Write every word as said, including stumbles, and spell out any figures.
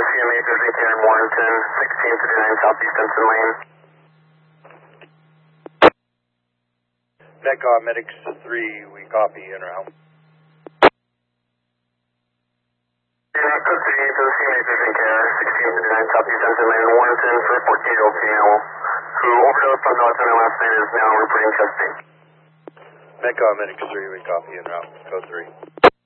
C M A Thursday Care in Warrenton, sixteen fifty-nine Southeast Benson Lane. Metcom Medics three, we copy in route. Yeah, code three to the C M A Thursday Care, sixteen fifty-nine Southeast Benson Lane in Warrenton for a fourteen-year-old female who overdosed on melatonin last night and is now reporting chest pain. Metcom Medics three, we copy in route. Code three.